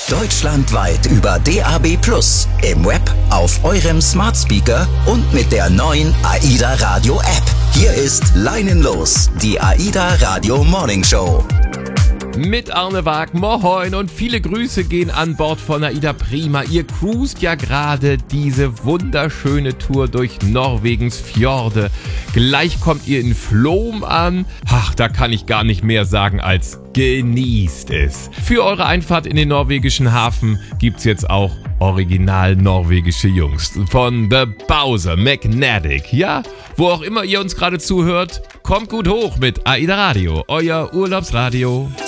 Deutschlandweit über DAB+, im Web, auf eurem Smart Speaker und mit der neuen AIDA Radio App. Hier ist Leinenlos, die AIDA Radio Morning Show. Mit Arne Waag, moin und viele Grüße gehen an Bord von AIDA Prima. Ihr cruist ja gerade diese wunderschöne Tour durch Norwegens Fjorde. Gleich kommt ihr in Flåm an. Ach, da kann ich gar nicht mehr sagen als genießt es. Für eure Einfahrt in den norwegischen Hafen gibt's jetzt auch original norwegische Jungs von The Bowser Magnetic. Ja, wo auch immer ihr uns gerade zuhört, kommt gut hoch mit AIDA Radio, euer Urlaubsradio.